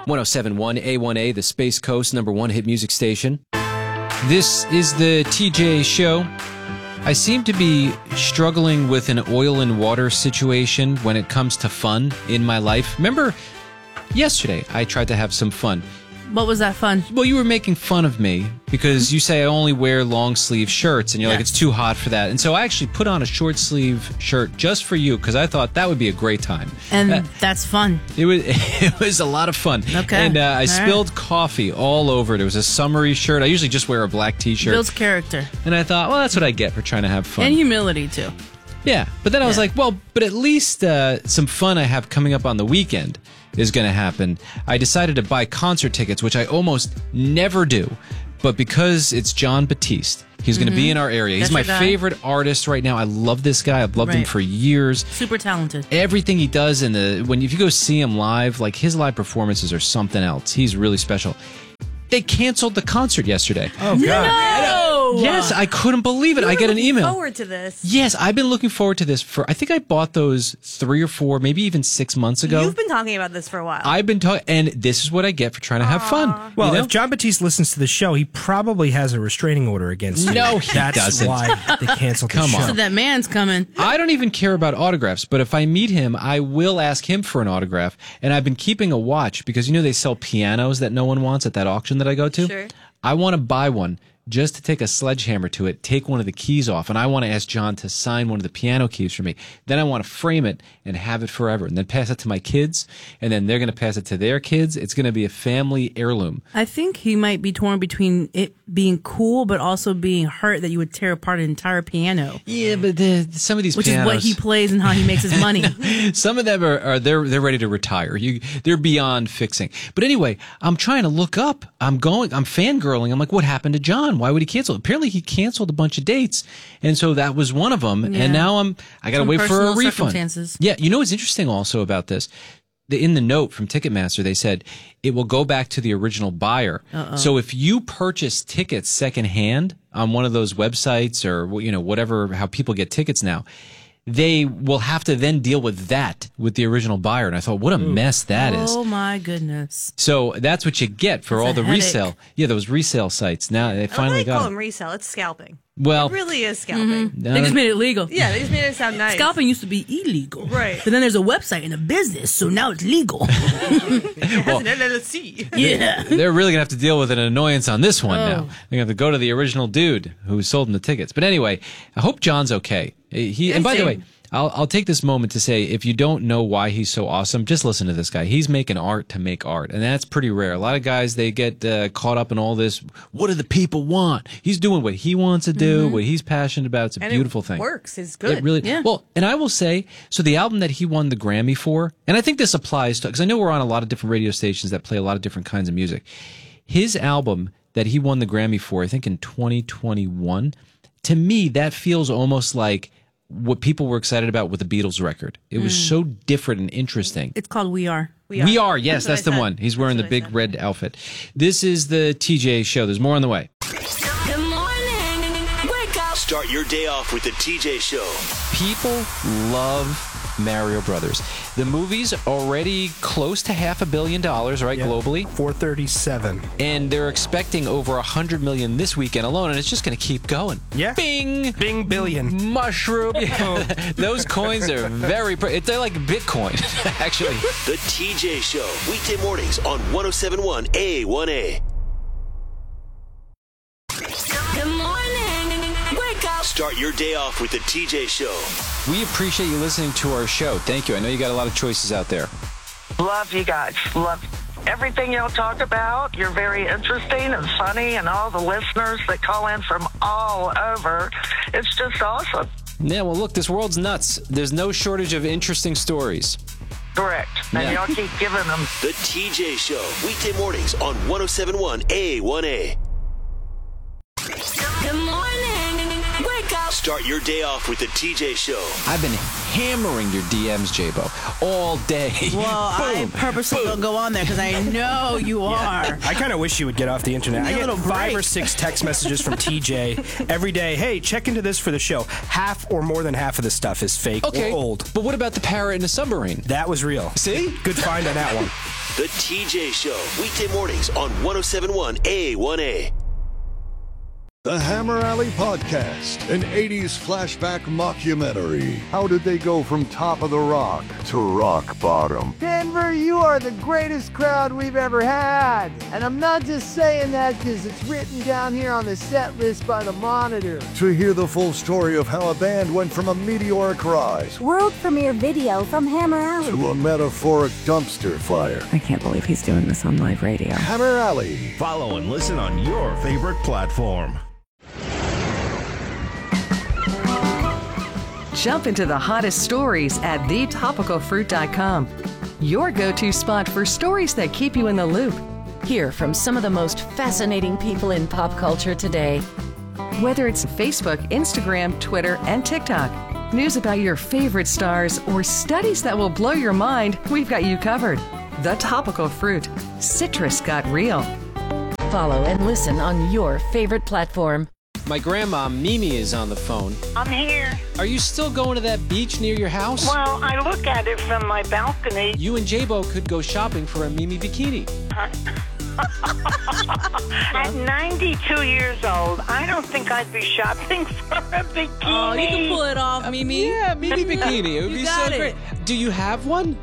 1071 A1A, the Space Coast #1 hit music station. This is the TJ Show. I seem to be struggling with an oil and water situation when it comes to fun in my life. Remember, yesterday I tried to have some fun. What was that fun? Well, you were making fun of me because you say I only wear long sleeve shirts, and you're like, it's too hot for that. And so I actually put on a short sleeve shirt just for you because I thought that would be a great time. And that's fun. It was a lot of fun. Okay. And I spilled coffee all over it. It was a summery shirt. I usually just wear a black T-shirt. Builds character. And I thought, well, that's what I get for trying to have fun. And humility, too. Yeah. But then I was like, well, but at least some fun I have coming up on the weekend is going to happen. I decided to buy concert tickets, which I almost never do. But because it's Jon Batiste, he's going to be in our area. He's my favorite artist right now. I love this guy. I've loved him for years. Super talented. Everything he does if you go see him live, like his live performances are something else. He's really special. They canceled the concert yesterday. Oh, God. No! Yes, I couldn't believe it. I get an email. Looking forward to this. Yes, I've been looking forward to this I think I bought those 3 or 4, maybe even 6 months ago. You've been talking about this for a while. I've been talking, and this is what I get for trying to have fun. Well, if Jon Batiste listens to the show, he probably has a restraining order against you. No, he That's doesn't. why they canceled the show. So that man's coming. I don't even care about autographs, but if I meet him, I will ask him for an autograph. And I've been keeping a watch because, they sell pianos that no one wants at that auction that I go to. Sure. I want to buy one just to take a sledgehammer to it, take one of the keys off, and I want to ask John to sign one of the piano keys for me. Then I want to frame it and have it forever, and then pass it to my kids, and then they're going to pass it to their kids. It's going to be a family heirloom. I think he might be torn between it being cool, but also being hurt that you would tear apart an entire piano. Yeah, but some of these which pianos, is what he plays and how he makes his money. Some of them they're ready to retire. They're beyond fixing. But anyway, I'm trying to look up. I'm fangirling. I'm like, what happened to John? Why would he cancel? Apparently, he canceled a bunch of dates, and so that was one of them. Yeah. And now I got to wait for a refund. Yeah, what's interesting also about this? In the note from Ticketmaster, they said it will go back to the original buyer. So if you purchase tickets secondhand on one of those websites or whatever, how people get tickets now, they will have to then deal with that with the original buyer. And I thought, what a mess that is. Oh, my goodness. So that's what you get for all the resale. Yeah, those resale sites. Now they finally got call them resale. It's scalping. Well, it really is scalping. They just made it legal. Yeah, they just made it sound nice. Scalping used to be illegal. Right. But then there's a website and a business, so now it's legal. It has an LLC. Yeah. They're really going to have to deal with an annoyance on this one now. They're going to have to go to the original dude who sold them the tickets. But anyway, I hope John's okay. And by the way, I'll take this moment to say, if you don't know why he's so awesome, just listen to this guy. He's making art to make art, and that's pretty rare. A lot of guys, they get caught up in all this. What do the people want? He's doing what he wants to do, what he's passionate about. It's a beautiful thing. It works. It's good. It really. Yeah. Well, and I will say, so the album that he won the Grammy for, and I think this applies to, because I know we're on a lot of different radio stations that play a lot of different kinds of music. His album that he won the Grammy for, I think in 2021, to me, that feels almost like what people were excited about with the Beatles record. It was so different and interesting. It's called We Are. We Are, yes, that's the one. He's wearing the big red outfit. This is the TJ Show. There's more on the way. Good morning. Wake up. Start your day off with the TJ Show. People love Mario Brothers. The movie's already close to $500 million, right, globally? 437. And they're expecting over 100 million this weekend alone, and it's just going to keep going. Yeah. Bing! Bing billion. Mushroom. Those coins are they're like Bitcoin, actually. The TJ Show, weekday mornings on 1071 A1A. Good morning. Wake up. Start your day off with the TJ Show. We appreciate you listening to our show. Thank you. I know you got a lot of choices out there. Love you guys. Love everything y'all talk about. You're very interesting and funny, and all the listeners that call in from all over. It's just awesome. Yeah, well, look, this world's nuts. There's no shortage of interesting stories. Correct. And y'all keep giving them. The TJ Show, weekday mornings on 1071 A1A. Good morning. Wake up. Start your day off with the TJ Show. I've been hammering your DMs, J-Bo, all day. Well, I purposely don't go on there because I know you are. I kind of wish you would get off the internet. I get 5 or 6 text messages from TJ every day. Hey, check into this for the show. Half or more than half of the stuff is fake or old. But what about the parrot in the submarine? That was real. See? Good find on that one. The TJ Show, weekday mornings on 107.1 A1A. The Hammer Alley Podcast, an 80s flashback mockumentary. How did they go from top of the rock to rock bottom? Denver, you are the greatest crowd we've ever had. And I'm not just saying that because it's written down here on the set list by the Monitor. To hear the full story of how a band went from a meteoric rise world premiere video from Hammer Alley to a metaphoric dumpster fire. I can't believe he's doing this on live radio. Hammer Alley. Follow and listen on your favorite platform. Jump into the hottest stories at thetopicalfruit.com. Your go-to spot for stories that keep you in the loop. Hear from some of the most fascinating people in pop culture today. Whether it's Facebook, Instagram, Twitter, and TikTok, news about your favorite stars, or studies that will blow your mind, we've got you covered. The Topical Fruit. Citrus got real. Follow and listen on your favorite platform. My grandma, Mimi, is on the phone. I'm here. Are you still going to that beach near your house? Well, I look at it from my balcony. You and J-Bo could go shopping for a Mimi bikini. At 92 years old, I don't think I'd be shopping for a bikini. Oh, you can pull it off, Mimi. Yeah, Mimi bikini. It would be so great. Do you have one?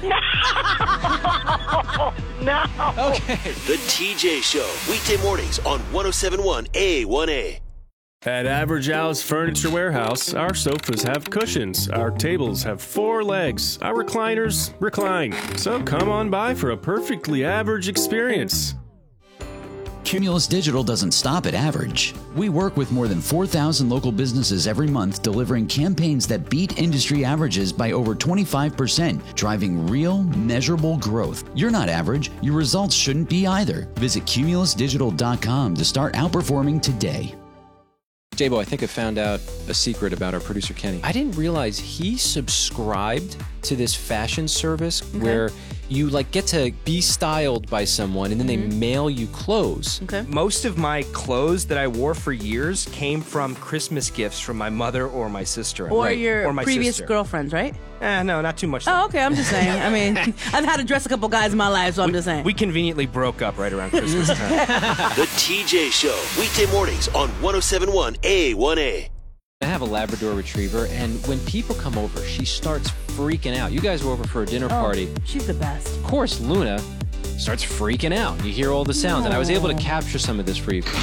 No. Okay. The TJ Show, weekday mornings on 107.1 A1A. At Average Al's Furniture Warehouse, our sofas have cushions, our tables have 4 legs, our recliners recline. So come on by for a perfectly average experience. Cumulus Digital doesn't stop at average. We work with more than 4,000 local businesses every month, delivering campaigns that beat industry averages by over 25%, driving real, measurable growth. You're not average. Your results shouldn't be either. Visit cumulusdigital.com to start outperforming today. J-Bo, I think I found out a secret about our producer, Kenny. I didn't realize he subscribed to this fashion service where you get to be styled by someone and then they mail you clothes. Okay. Most of my clothes that I wore for years came from Christmas gifts from my mother or my sister. Or your my previous sister. girlfriends, right? No, not too much. Oh, okay. I'm just saying. I mean, I've had to dress a couple guys in my life, so I'm just saying. We conveniently broke up right around Christmas time. The TJ Show, weekday mornings on 107.1 A1A. I have a Labrador Retriever, and when people come over, she starts freaking out. You guys were over for a dinner party. She's the best. Of course, Luna starts freaking out. You hear all the sounds, and I was able to capture some of this for you.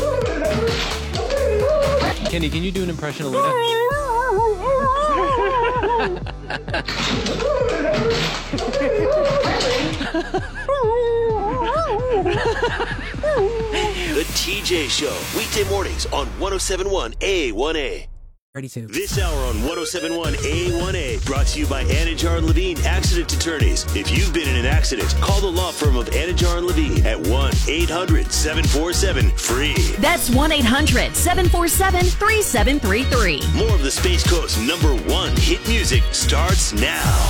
Kenny, can you do an impression of Luna? The TJ Show, weekday mornings on 107.1 A1A. Ready to. This hour on 107.1 A1A, brought to you by Anajar and Levine Accident Attorneys. If you've been in an accident, call the law firm of Anajar and Levine at 1-800-747-FREE. That's 1-800-747-3733. More of the Space Coast's #1 hit music starts now.